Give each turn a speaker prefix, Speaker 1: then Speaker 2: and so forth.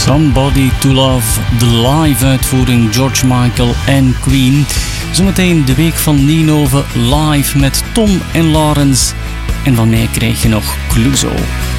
Speaker 1: Somebody to Love, de live uitvoering George Michael en Queen. Zometeen de week van Ninove live met Tom en Lawrence. En van mij krijg je nog Clouseau.